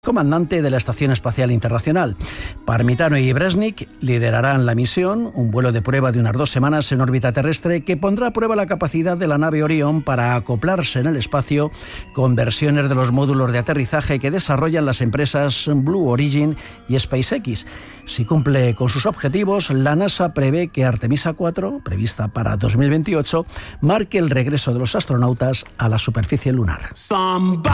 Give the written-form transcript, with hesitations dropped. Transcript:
comandante de la Estación Espacial Internacional. Parmitano y Bresnik liderarán la misión, un vuelo de prueba de unas 2 semanas en órbita terrestre que pondrá a prueba la capacidad de la nave Orión para acoplarse en el espacio con versiones de los módulos de aterrizaje que desarrollan las empresas Blue Origin y SpaceX. Si cumple con sus objetivos, la NASA prevé que Artemisa 4, prevista para 2028, marque el regreso de los astronautas a la superficie lunar.